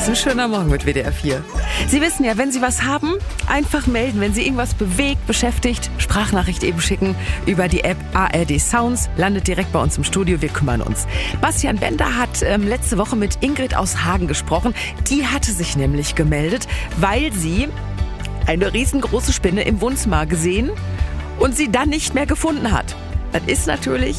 Ein schöner Morgen mit WDR 4. Sie wissen ja, wenn Sie was haben, einfach melden. Wenn Sie irgendwas bewegt, beschäftigt, Sprachnachricht eben schicken über die App ARD Sounds. Landet direkt bei uns im Studio, wir kümmern uns. Bastian Bender hat letzte Woche mit Ingrid aus Hagen gesprochen. Die hatte sich nämlich gemeldet, weil sie eine riesengroße Spinne im Wohnzimmer gesehen und sie dann nicht mehr gefunden hat. Das ist natürlich...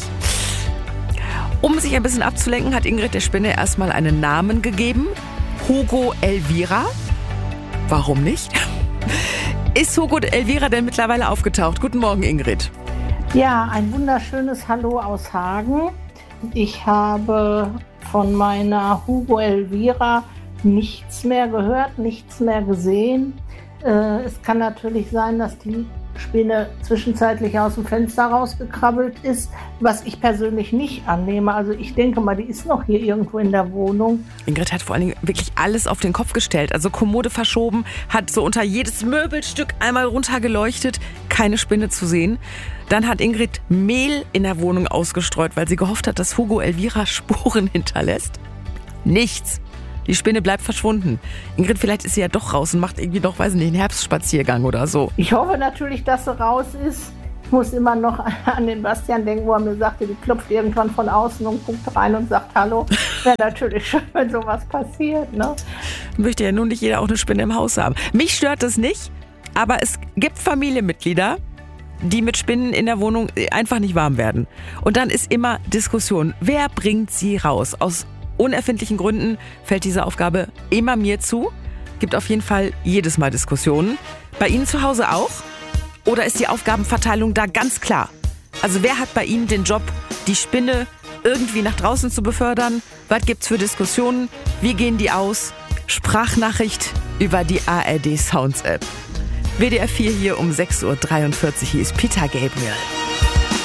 Um sich ein bisschen abzulenken, hat Ingrid der Spinne erstmal einen Namen gegeben. Hugo Elvira. Warum nicht? Ist Hugo Elvira denn mittlerweile aufgetaucht? Guten Morgen, Ingrid. Ja, ein wunderschönes Hallo aus Hagen. Ich habe von meiner Hugo Elvira nichts mehr gehört, nichts mehr gesehen. Es kann natürlich sein, dass die Spinne zwischenzeitlich aus dem Fenster rausgekrabbelt ist, was ich persönlich nicht annehme. Also ich denke mal, die ist noch hier irgendwo in der Wohnung. Ingrid hat vor allen Dingen wirklich alles auf den Kopf gestellt. Also Kommode verschoben, hat so unter jedes Möbelstück einmal runtergeleuchtet, keine Spinne zu sehen. Dann hat Ingrid Mehl in der Wohnung ausgestreut, weil sie gehofft hat, dass Hugo Elvira Spuren hinterlässt. Nichts. Die Spinne bleibt verschwunden. Ingrid, vielleicht ist sie ja doch raus und macht irgendwie noch, weiß nicht, einen Herbstspaziergang oder so. Ich hoffe natürlich, dass sie raus ist. Ich muss immer noch an den Bastian denken, wo er mir sagte, die klopft irgendwann von außen und guckt rein und sagt Hallo. Wäre natürlich schön, wenn sowas passiert, ne? Möchte ja nun nicht jeder auch eine Spinne im Haus haben. Mich stört das nicht, aber es gibt Familienmitglieder, die mit Spinnen in der Wohnung einfach nicht warm werden. Und dann ist immer Diskussion. Wer bringt sie raus? Aus unerfindlichen Gründen fällt diese Aufgabe immer mir zu. Gibt auf jeden Fall jedes Mal Diskussionen. Bei Ihnen zu Hause auch? Oder ist die Aufgabenverteilung da ganz klar? Also wer hat bei Ihnen den Job, die Spinne irgendwie nach draußen zu befördern? Was gibt's für Diskussionen? Wie gehen die aus? Sprachnachricht über die ARD Sounds App. WDR 4 hier um 6.43 Uhr. Hier ist Peter Gabriel.